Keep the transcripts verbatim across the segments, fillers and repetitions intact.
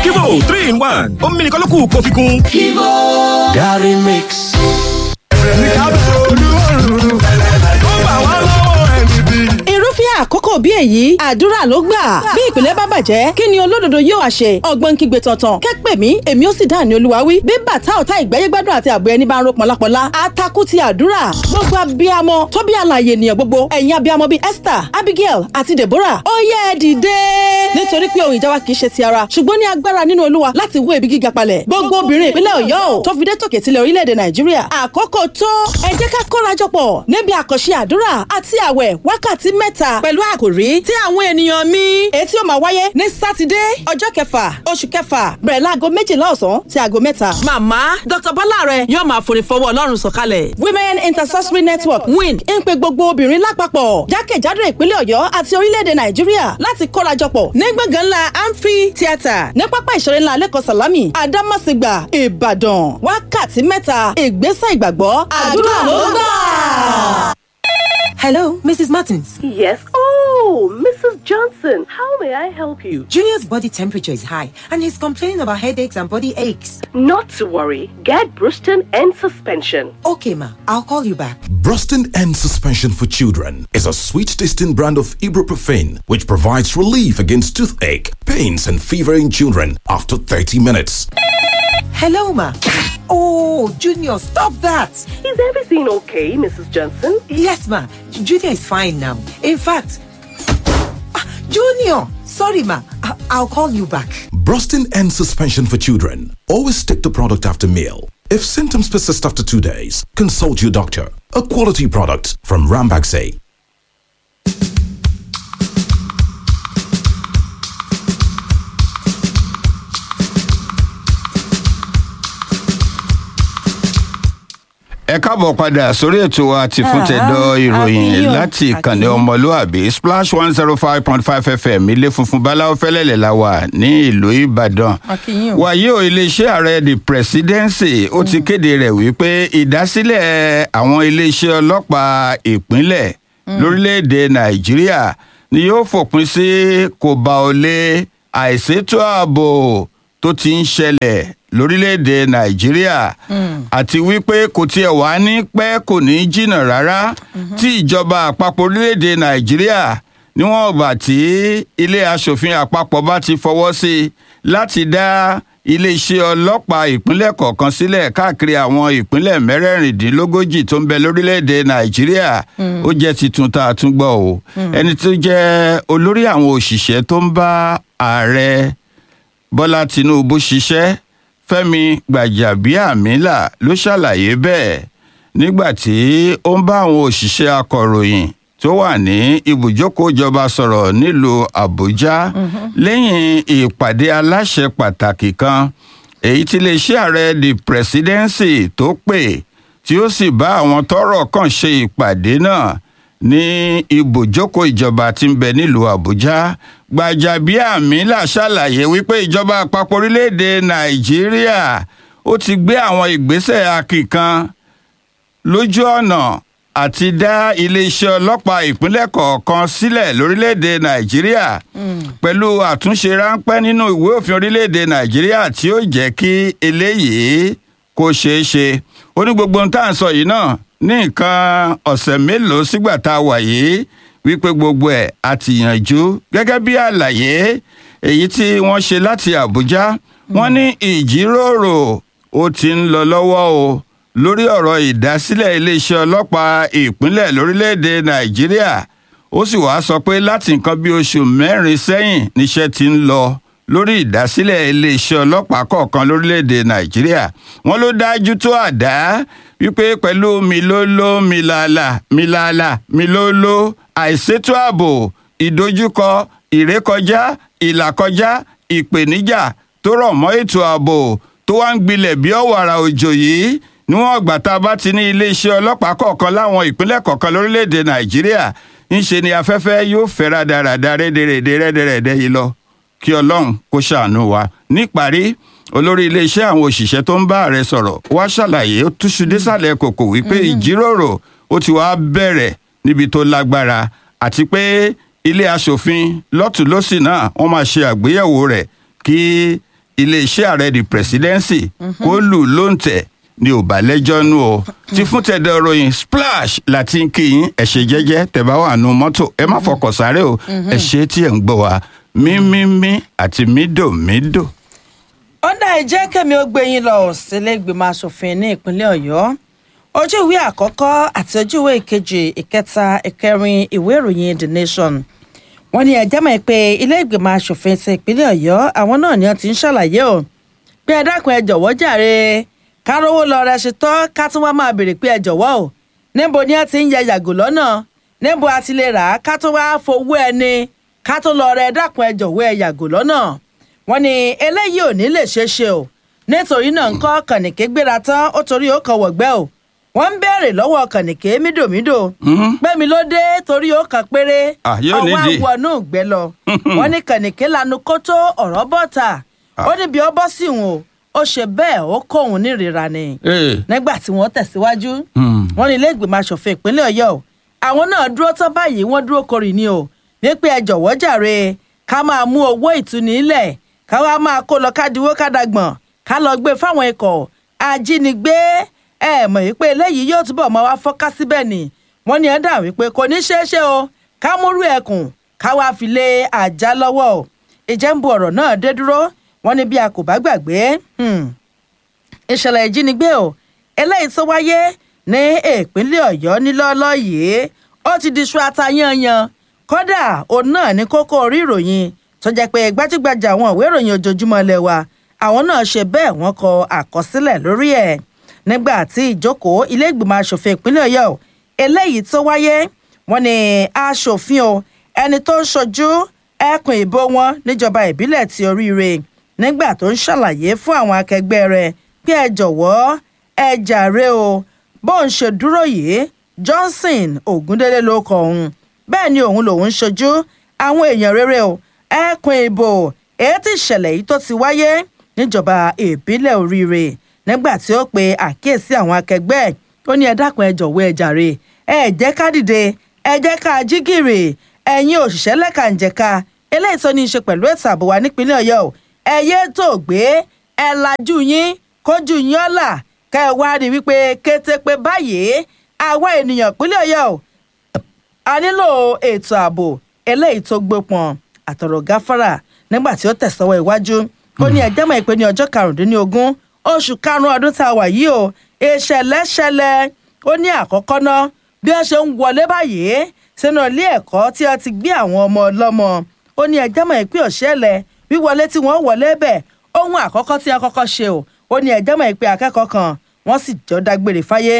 Kivo three in one. Omi nìkan ló kù kó fi kún. Kivo Gary Mix. Irúfẹ́ àkókò bí èyí àdúrà ló gbà. Bí ìpìlẹ̀ bá bàjẹ́ kí ni olódodo yóò wá ṣe? Ọgbọ́n kígbe tọ̀tàn kẹ́pẹ́ mi èmi ó sì dáhùn ní Olúwa wí. Bí bàtà ọ̀tá ìgbẹ́yé gbádùn àti àbọ̀ ẹni bá ń ro pọ̀lápọ̀lá. Atakú ti àdúrà. Gbogbo abiyamọ tó bí alààyè ènìyàn gbogbo. Ẹ̀yin abiyamọ bíi Esther, Abigail àti Deborah. Ó yẹ ẹ dìde. Nítorí pé ohun ìjà wa kìí ṣe ti ara ṣùgbọ́n ní agbára nínú Olúwa láti wó ibi gíga palẹ̀. Gbogbo obìnrin ìpínlẹ̀ Ọ̀yọ́ tó fi dé tòkè tilẹ̀ orílẹ̀-èdè Nàìjíríà. Àkókò tó ẹ jẹ́ ká kórajọpọ̀ níbi àkànṣe àdúrà àti àwẹ̀ wákàtí mẹ́ta pẹ̀lú àkòrí tí àwọn ènìyàn mi èyí tí ó máa wáyé ní Sátidé ọjọ́ kẹfà oṣù kẹfà bẹ̀rẹ̀ láago méjìlá ọ̀sán sí aago mẹ́ta. Màmá Doctor Bọ́láre yóò máa forí fọwọ́ Ọlọ́run sọ̀kalẹ̀. Women Intercessory Network W I N ń pe gbogbo obìnrin lápapọ̀ jákèjádò ìpínlẹ̀ Ọ̀yọ́ àti orílẹ̀-èdè Nàìjíríà láti kórajọpọ̀ ní gbọ̀ngàn ńlá Amphi Theatre ní pápá ìṣeré ńlá Lẹ́kọ̀ọ́ Sàlámì Àdámàsìgbà Ìbàdàn. Wákàtí mẹ́ta ìgbésẹ̀ ìgbàgbọ́ àdúrà ló gbà. Hello, Missus Martins. Yes. Oh, Missus Johnson, how may I help you? Junior's body temperature is high and he's complaining about headaches and body aches. Not to worry. Get Bruston and suspension. Okay, ma. I'll call you back. Bruston and Suspension for Children is a sweet-tasting brand of ibuprofen which provides relief against toothache, pains, and fever in children after thirty minutes. Hello, ma. Oh, Junior, stop that. Is everything okay, Missus Johnson? Yes, ma. Junior is fine now. In fact, ah, Junior, sorry, ma. I- I'll call you back. Brustin and Suspension for Children. Always take the product after meal. If symptoms persist after two days, consult your doctor. A quality product from Rambaxay. ẹ káàbọ̀ padà sórí ètò wa ti fún tẹ̀dọ̀ ìròyìn láti ìkànnì ọmọlúàbí splash one zero five point five fm ilé funfun báláwo fẹ́lẹ́lẹ̀ la wà ní ìlú ìbàdàn. wàyí o iléeṣẹ́ ààrẹ the presidency ó ti kéde rẹ̀ wípé ìdásílẹ̀ àwọn iléeṣẹ́ ọlọ́pàá ìpínlẹ̀ lórílẹ̀‐èdè nàìjíríà ni yóò fòpin sí kòbáolé àìṣètò ààbò tó ti ń ṣẹlẹ̀ lórílẹ̀‐èdè nàìjíríà àti wípé kò tiẹ̀ wá ní pẹ́ kò ní jìnnà rárá tí ìjọba àpapọ̀ orílẹ̀‐èdè nàìjíríà níwọ̀n ìgbà tí ilé aṣòfin àpapọ̀ bá ti fọwọ́ sí i láti dá iléeṣẹ́ ọlọ́pàá ìpínlẹ̀ kọ̀ọ̀kan sílẹ̀ káàkiri àwọn ìpínlẹ̀ mẹ́rẹ̀ẹ̀rìndínlógójì tó ń bẹ lórílẹ̀‐èdè nàìjíríà ó jẹ́ titun tá a tún gbọ́ o ẹni tó jẹ́ olórí àwọn òṣìṣẹ́ tó ń bá ààrẹ bọ́lá tinubu ṣiṣẹ́ fẹ́mi gbàjàbíàmílà ló ṣàlàyé bẹ́ẹ̀ nígbà tí ó ń bá àwọn òṣìṣẹ́ akọ̀ròyìn tó wà ní ibùjókòó ìjọba sọ̀rọ̀ nílùú àbújá lẹ́yìn ìpàdé aláṣẹ pàtàkì kan èyí tí iléeṣẹ́ ààrẹ the presidency tó pè tí ó sì bá àwọn tọ́rọ̀ kàn ṣe ìpàdé náà ní ibùjókòó ìjọba tí ń bẹ nílùú àbújá gbàjàbíàmílà ṣàlàyé wípé ìjọba àpapọ̀ orílẹ̀-èdè nàìjíríà ó ti gbé àwọn ìgbésẹ̀ akíkan lójú ọ̀nà àti dá iléeṣẹ́ ọlọ́pàá ìpínlẹ̀ kọ̀ọ̀kan sílẹ̀ lórílẹ̀‐èdè nàìjíríà pẹ̀lú àtúnṣe ráńpẹ́ nínú ìwé òfin orílẹ̀‐èdè nàìjíríà tí ó jẹ́ kí eléyìí kó ṣeé ṣe ó ní gbogbo ohun tá à ń sọ yìí náà ní nǹkan ọ̀sẹ̀ mélòó sígbà tá a wà yìí wípé gbogbo ẹ̀ àti yànjú gẹ́gẹ́ bí àlàyé èyí tí wọ́n ṣe láti àbújá wọ́n ní ìjíròrò ó ti ń lọ lọ́wọ́ o lórí ọ̀rọ̀ ìdásílẹ̀ iléeṣẹ́ ọlọ́pàá ìpínlẹ̀ lórílẹ̀‐èdè nàìjíríà ó sì wáá sọ pé láti nǹkan bí oṣù mẹ́rin sẹ́yìn níṣẹ́ ti ń lọ lórí ìdásílẹ̀ iléeṣẹ́ ọlọ́pàá kọ̀ọ̀kan lórílẹ̀‐èdè nàìjíríà wọ́n ló dájú tó àdá wípé pẹ̀lú milolo milala milala milolo àìṣètò ààbò ìdojúkọ ìrékọjá ìlàkọjá ìpèníjà tó rọ̀ mọ́ ètò ààbò tó wá ń gbilẹ̀ bí ọ̀wàrà òjò yìí níwọ̀n ọgbà tá a bá ti ní iléeṣẹ́ ọlọ́pàá kọ̀ọ̀kan láwọn ìpínlẹ̀ kọ̀ọ̀kan lórílẹ̀‐èdè nàìjíríà ńṣe ni afẹ́fẹ́ yóò fẹ́ rádaràda rédèrèdè rẹ́dẹ̀rẹ̀dẹ̀ yìí lọ kí ọlọ́run kó ṣàánú wa níparí olórí iléeṣẹ́ àwọn òṣìṣẹ́ tó ń bá ààrẹ sọ̀rọ̀ wá ṣàlàyé ó túṣu désàlẹ̀ kòkò wípé ìjíròrò ó ti wá bẹ̀rẹ̀ níbi tó lágbára àti pé ilé aṣòfin lọ́tùlọ́sì náà wọ́n máa ṣe àgbéyẹ̀wò rẹ̀ kí iléeṣẹ́ ààrẹ the presidency kó lù lóǹtẹ̀ ní ò bá lẹ́jọ́ nù o ti fún tẹ̀dọ̀ ròyìn splash láti ń kí yín ẹ ṣé jẹ́jẹ́ tẹ́ bá wà nù mọ́tò ẹ má fọkọ̀ sáré o ẹ ṣé tí ẹ̀ ń gbọ́ wa mímímí àti mídòmídò. ọ̀dà ìjẹ́ kẹ́mi ó gbé yín lọ sílé ìgbìmọ̀ asòfin ní ìpínlẹ̀ ọ̀yọ́ ojú ìwé àkọ́kọ́ àti ojú ìwé ìkejì ìkẹta ìkẹrin ìwé ìròyìn the nation wọ́n ní ẹjẹ́ mọ̀ pé ilé ìgbìmọ̀ asòfin ti ìpínlẹ̀ ọ̀yọ́ àwọn náà ni wọ́n ti ń ṣàlàyé o pé ẹ dákun ẹ jọ̀wọ́ jàre kárówó lọ rẹ ṣe tán ká tún wá máa béèrè pé ẹ jọ̀wọ́ o níbo ni ẹ ti ń yẹ yàgò lọ́nà níbo a ti lè rà á ká tún wá fowó ẹni ká tún lọ rẹ dákun ẹ jọ̀wọ́ ẹ yàgò lọ́nà wọ́n ní eléyìí ò ní lè ṣeé ṣe o nítorí náà ń kọ́ kànìké gbéra tán ó torí ó kan wọ̀gbẹ́ o wọ́n ń béèrè lọ́wọ́ kànìké mídòmídò gbẹ́mi ló dé torí ó kan péré ọwọ́ àwọnú ìgbẹ́ lọ wọ́n ní kànìké lanu kótó ọ̀rọ̀ bọ́ta ó níbi ọ bọ́ sí òun o ó ṣe bẹ́ẹ̀ ó kó òun nírira ni nígbà tí wọ́n tẹ̀síwájú wọ́n ní ilé ìgbìmọ̀ asòfin ìpínlẹ̀ ọ̀yọ́ o àwọn náà dúró tán báyìí wọ́n dúró korì ni o wípé ẹ jọ̀wọ́ jàre ká máa mú owó ìtúnílẹ̀ ká wá máa kó lọ kádìwó kádàgbọ̀n ká lọ gbé fáwọn ikọ̀ ajínigbé ẹ mọ̀ wípé eléyìí yóò túbọ̀ máa wá fọ́ká síbẹ̀ ni wọ́n ní ẹ dà wípé kò ní ṣeé ṣe o ká múrú ẹkùn ká wá fi lé ajá lọ́wọ́ o ìjẹ́ ń bu ọ̀rọ̀ náà dé dúró wọ́n ní bí a kò bá gbàgbé ìṣẹ̀lẹ̀ ìjínigbé o eléyìí tó wáyé ní ìpínlẹ̀ ọ̀yọ́ nílọ́lọ́ yìí ó ti di ṣu atayanyan kódà òun náà ní kókó orí ìròyìn tó jẹ́ pé gbajúgbajà àwọn ìwé ìròyìn ojoojúmọ́ ilé wa àwọn náà ṣe bẹ́ẹ̀ wọ́n kọ àkọsílẹ̀ lórí ẹ̀ nígbà tí ìjókòó ilé ìgbìmọ̀ asòfin ìpínlẹ̀ ọ̀yọ́ eléyìí tó wáyé wọ́n ní asòfin o ẹni tó ń ṣojú ẹkùn ìbò wọn níjọba ìbílẹ̀ ti oríire nígbà tó ń ṣàlàyé fún àwọn akẹgbẹ́ rẹ̀ pé ẹ jọ̀wọ́ ẹ jàre o bó ń ṣe dúró yìí Johnson Ògúndélé ló kọ òun bẹ́ẹ̀ ni òun lòun ń ṣojú àwọn èèyàn rere o ẹkùn ìbò èyí tí ìṣẹ̀lẹ̀ yìí tó ti wáyé níjọba ìbílẹ̀ oríire nígbà tí ó pe àkíyèsí àwọn akẹgbẹ́ ó ní ẹ dákun ẹ jọ̀wọ́ ẹ jàre ẹ jẹ́ ká dìde ẹ jẹ́ ká jí gìrì ẹ̀yin òṣìṣẹ́ lẹ́kànjẹ̀ka eléyìí tó ní í ṣe pẹ̀lú ètò ààbò wa nípínlẹ̀ ọ̀yọ́ o ẹ yé tó gbé ẹ lajú yín kójú yín ọ̀la ká ẹ wá rí wípé kété pé báyìí àwa ènìyàn ìpínlẹ̀ ọ̀yọ́ o a nílò ètò ààbò eléyìí tó gbópọn àtọ̀rọ̀ gáfárà nígbà tí ó tẹ̀sọ́wọ́ iwájú ó ní ẹjẹ́ mọ̀ pé ní ọjọ́ karùndínlógún oṣù karùn-ún ọdún tá a wà yìí o ìṣẹ̀lẹ̀ ṣẹlẹ̀ ó ní àkọ́kọ́ ná bí wọ́n ṣe ń wọlé báyìí sínú ilé ẹ̀kọ́ tí wọ́n ti gbé àwọn ọmọ ọlọ́mọ ó ní ẹjẹ́ mọ̀ pé ọ̀ṣẹ́lẹ̀ wíwọlé tí wọ́n wọlé bẹ̀ ohun àkọ́kọ́ tí wọ́n kọ́kọ́ ṣe o ó ní ẹjẹ́ mọ̀ pé akẹ́kọ̀ọ́ kan wọ́n sì jọ dágbére fáyé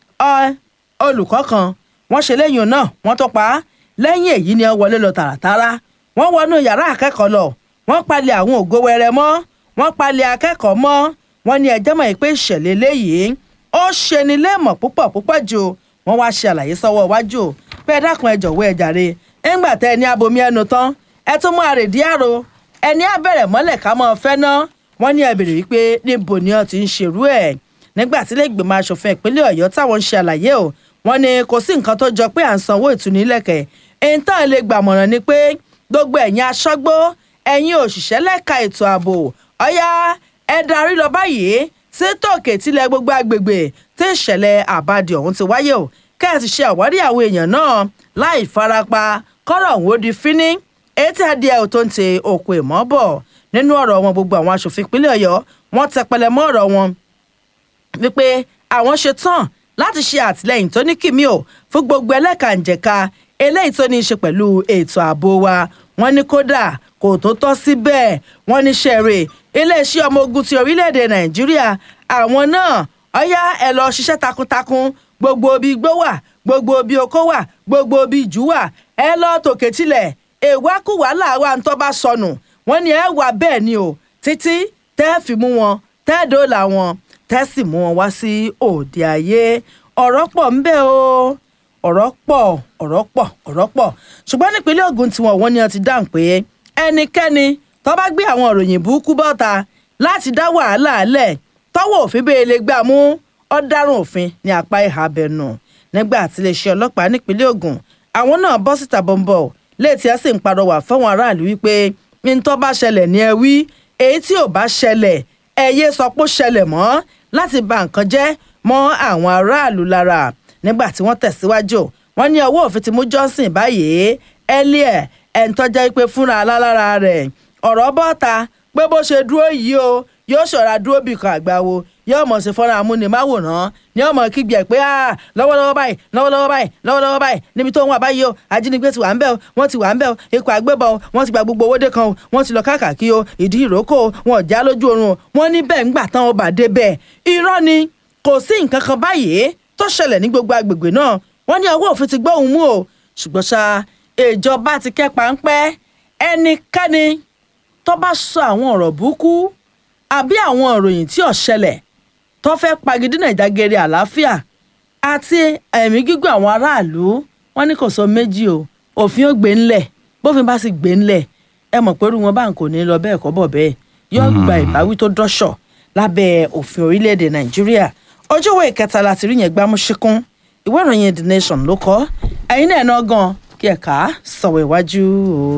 olùkọ́ kan wọ́n ṣe lẹ́yìn náà wọ́n tó pa á lẹ́yìn èyí ni wọ́n wọlé lọ tààràtàrà wọ́n wọnú yàrá akẹ́kọ̀ọ́ lọ wọ́n palẹ̀ àwọn ògo wẹrẹ mọ́ wọ́n palẹ̀ akẹ́kọ̀ọ́ mọ́ wọ́n ní ẹjẹ́ mọ̀ pé ìṣẹ̀lẹ̀ eléyìí ó ṣe ni léèmọ̀ púpọ̀ púpọ̀ jù wọ́n wá ṣe àlàyé sọ́wọ́ iwájú pé ẹ dákun ẹ jọ̀wọ́ ẹ jàre ńgbà tẹ ẹni abomi ẹnu tán ẹ tún mú àrèdí àrò ẹni abẹ́rẹ̀ mọ́lẹ̀ ká mọ́ fẹ́ ná wọ́n ní ẹ béèrè wípé níbo ni wọ́n ti ń ṣerú ẹ̀ nígbà tí ilé ìgbìmọ̀ asòfin ìpínlẹ̀ ọ̀yọ́ táwọn ń ṣe àlàyé o wọ́n ní kò sí nǹkan tó jọ pé à ń sanwó ìtúnilẹ̀kẹ̀ èyí tán lè gbàmọ̀ràn ni pé gbogbo ẹ̀yin aṣọ́gbó ẹ̀yin òṣìṣẹ́ lẹ́ka ètò ààbò ọ̀yá ẹ darí lọ báyìí sí tòkè tilẹ̀ gbogbo agbègbè tí ìṣẹ̀lẹ̀ àbádì ọ̀hún ti wáyé o kẹ́ ẹ ti ṣe àwárí àwọn èèyàn náà láì farapa kọ́rọ̀ ọ̀hún ó di fíní etí adìẹ ò tó ń te òkú ìmọ̀ bọ̀ nínú ọ̀rọ̀ wọn gbogbo àwọn aṣòfin ìpínlẹ̀ ọ̀yọ́ wọ́n tẹpẹlẹ mọ́ ọ̀rọ̀ wọn wípé àwọn ṣe tán láti ṣe àtìlẹ́yìn tó ní kìmí o fún gbogbo ẹlẹ́kànjẹ̀ka eléyìí tó ní í ṣe pẹ̀lú ètò ààbò wa wọ́n ní kódà kò tó tọ́ síbẹ̀ wọ́n ní ṣẹ̀rẹ̀ iléeṣẹ́ ọmọ ogun ti orílẹ̀-èdè nàìjíríà àwọn náà ọ̀yá ẹ̀ lọ ṣiṣẹ́ takuntakun gbogbo ibi igbó wà gbogbo ibi oko wà gbogbo ibi ìjú wà ẹ lọ tòkè tilẹ̀ èwákùwà làwọn àǹtọ́ bá sọnù wọ́n ní ẹ wà bẹ́ẹ̀ ni o títí tẹ́ fi mú wọn tẹ́ dóòlà wọn tẹ́ sì mú wọn wá sí òde ayé ọ̀rọ̀ pọ̀ ń bẹ o ọ̀rọ̀ pọ̀ ọ̀rọ̀ pọ̀ ọ̀rọ̀ pọ̀ ṣùgbọ́n nípínlẹ̀ Ògùn tiwọn wọ́n ní wọ́n ti dáhùn pé ẹnikẹ́ni tó bá gbé àwọn òròyìn burúkú bọ́ta láti dá wàhálà lẹ̀ tọ́wọ́ òfin bẹ́ẹ̀ lè gbà mú ọ̀daràn òfin ní apá ìhà abẹnú nígbà tí iléeṣẹ́ ọlọ́pàá nípínlẹ̀ Ògùn àwọn náà bọ́ síta bọ́ńbọ́ léètì ẹ̀ sì ń parọ́wà fáwọn aráàlú wípé ntọ́ bá ṣẹlẹ̀ ní ẹ wí èyí tí ò bá ṣẹlẹ̀ ẹ̀yẹ sọ pé ó ṣẹlẹ̀ mọ́ láti ba nǹkan jẹ́ mọ́ àwọn aráàlú lára. Nígbà tí wọ́n tẹ̀síwájú wọ́n ní ọwọ́ òfin ti mú Johnson báyìí earlier ẹni tó jẹ́ pé fúnra alára rẹ̀ ọ̀rọ̀ bọ́ta pé bó ṣe dúró yìí o yóò ṣọ̀ra dúró bì kan àgbáwo yóò mọ̀ sí fọ́nrán amúnimáwòrán ní ọmọ kígbe ẹ̀ pé lọ́wọ́lọ́wọ́ báyìí lọ́wọ́lọ́wọ́ báyìí lọ́wọ́lọ́wọ́ báyìí níbi tó ń wà báyìí o ajínigbé ti wà ń bẹ̀ o wọ́n ti wà ń bẹ̀ o ikọ̀ àgbébọn o wọ́n ti gba gbogbo owó dé kan o wọ́n ti lọ káàkiri o ìdí ìrókò o wọn ò já lójú oorun o wọ́n ní bẹ́ẹ̀ ń gbà tán ọba dé bẹ́ẹ̀ irọ́ ni kò sí nǹkan kan báyìí tó ṣẹlẹ̀ ní gbogbo agbègbè náà wọ́n ní ọwọ́ òfin ti gbọ́ òun mú o ṣùgbọ́n ṣá ìjọba ti kẹ́ páńpẹ́ ẹnikẹ́ni tó bá sọ àwọn ọ̀rọ̀ burúkú àbí àwọn ìròyìn tí ò ṣẹlẹ̀ tó fẹ́ pagidínà ìdágẹrẹ àlàáfíà àti ẹ̀mí gígùn àwọn aráàlú wọn ní kò sọ méjì o òfin ó gbé ńlẹ̀ bófin bá sì gbé ńlẹ̀ ẹ mọ̀ pé irú wọn bá ń kò ní lọ bẹ́ẹ̀ kọ́ bọ̀ bẹ́ẹ̀ yóò gba ìbáwí tó dọ́ṣọ̀ lábẹ́ òfin orílẹ̀-èdè Nàìjíríà ojú ìwé ìkẹta láti rí yẹn gbámú ṣíkún ìwé ìròyìn The Nation ló kọ ẹ̀yin náà náà gan kí ẹ̀ka sọ̀wọ́ iwájú o.